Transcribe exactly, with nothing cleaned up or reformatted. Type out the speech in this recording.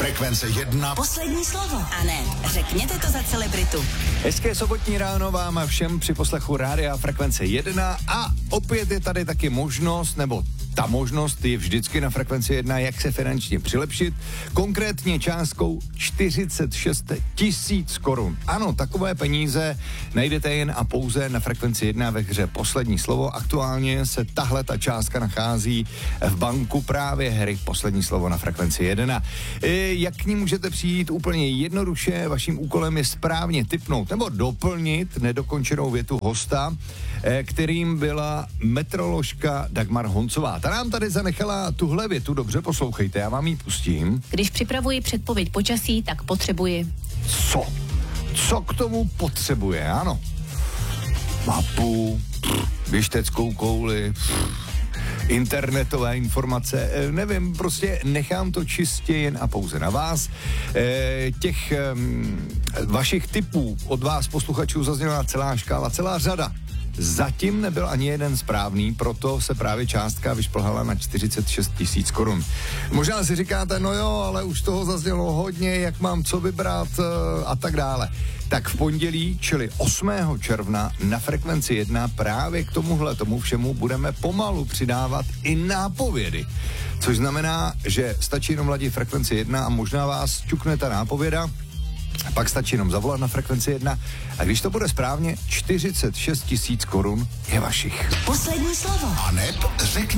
Frekvence jedna. Poslední slovo. A ne, řekněte to za celebritu. Hezké sobotní ráno vám všem při poslechu Rádia Frekvence jedna a opět je tady taky možnost, nebo ta možnost je vždycky na Frekvenci jedna, jak se finančně přilepšit, konkrétně částkou čtyřicet šest tisíc korun. Ano, takové peníze najdete jen a pouze na Frekvenci jedna ve hře Poslední slovo. Aktuálně se tahle ta částka nachází v banku právě hry Poslední slovo na Frekvenci jedna. Jak k ní můžete přijít úplně jednoduše, vaším úkolem je správně tipnout nebo doplnit nedokončenou větu hosta, kterým byla meteoroložka Dagmar Honcová. Ta nám tady zanechala tuhle větu, dobře poslouchejte, já vám ji pustím. Když připravuji předpověď počasí, tak potřebuji... Co? Co k tomu potřebuje, ano? Mapu, pff, běžteckou kouli, pff, internetové informace, e, nevím, prostě nechám to čistě jen a pouze na vás. E, těch e, vašich tipů od vás posluchačů zazněla celá škála, celá řada. Zatím nebyl ani jeden správný, proto se právě částka vyšplhala na čtyřicet šest tisíc korun. Možná si říkáte, no jo, ale už toho zaznělo hodně, jak mám co vybrat a tak dále. Tak v pondělí, čili osmého června na Frekvenci jedna právě k tomuhle tomu všemu budeme pomalu přidávat i nápovědy. Což znamená, že stačí jenom ladit Frekvenci jedna a možná vás ťukne ta nápověda. Pak stačí jenom zavolat na Frekvenci jedna a když to bude správně, čtyřicet šest tisíc korun je vašich. Poslední slovo. A ne, řekni.